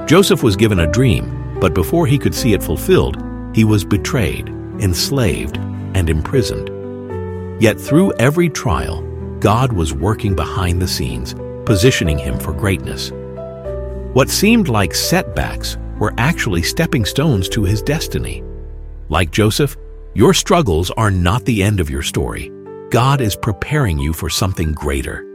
Joseph was given a dream, but before he could see it fulfilled, he was betrayed, enslaved, and imprisoned. Yet through every trial, God was working behind the scenes, positioning him for greatness. What seemed like setbacks were actually stepping stones to his destiny. Like Joseph, your struggles are not the end of your story. God is preparing you for something greater.